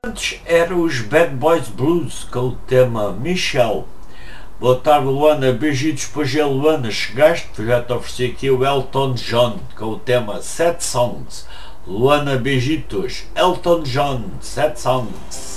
Antes eram os Bad Boys Blues com o tema Michelle. Boa tarde, Luana, beijitos para a Luana, chegaste? Já te ofereci aqui o Elton John com o tema Sad Songs. Luana, beijitos. Elton John, Sad Songs.